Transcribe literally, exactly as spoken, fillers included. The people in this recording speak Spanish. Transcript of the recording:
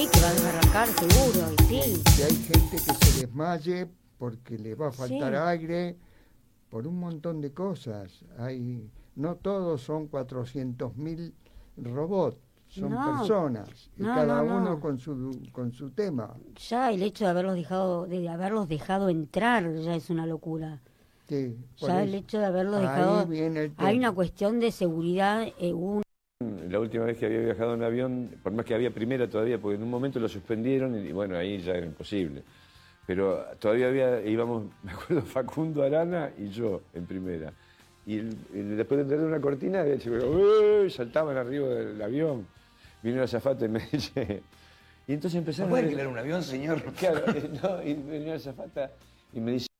sí, que va a desbarrancar seguro, y sí. Que hay gente que se desmaye porque le va a faltar Sí. aire, por un montón de cosas. Hay, no todos son cuatrocientos mil robots, son No, personas, y no, cada no, no. uno con su, con su tema. Ya el hecho de haberlos dejado, de haberlos dejado entrar ya es una locura. Sí, por Ya eso. el hecho de haberlos Ahí dejado, viene el hay tema. una cuestión de seguridad. Eh, hubo La última vez que había viajado en avión, por más que había primera todavía, porque en un momento lo suspendieron y bueno, ahí ya era imposible. Pero todavía había, íbamos, me acuerdo, Facundo Arana y yo en primera. Y, el, y después de perder una cortina, de hecho, ¡uy! Saltaban arriba del avión. Vino la azafata y me dice... Y entonces empezaron ¿No puede a... alquilar un avión, señor? Claro, no, y venía la azafata y me dice...